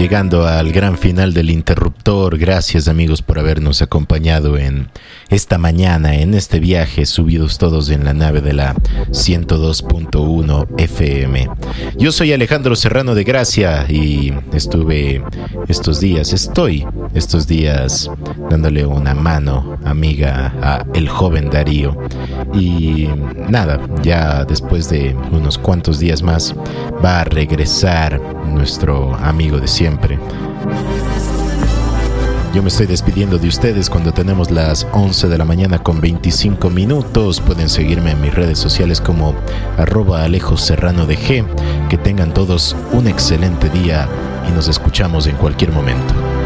llegando al gran final del interruptor. Gracias, amigos, por habernos acompañado en esta mañana, en este viaje, subidos todos en la nave de la 102.1 FM. Yo soy Alejandro Serrano de Gracia y estoy estos días dándole una mano amiga a el joven Darío. Y nada, ya después de unos cuantos días más va a regresar nuestro amigo de siempre. Yo me estoy despidiendo de ustedes cuando tenemos las 11 de la mañana con 25 minutos. Pueden seguirme en mis redes sociales como @AlejoSerranoDG. Que tengan todos un excelente día y nos escuchamos en cualquier momento.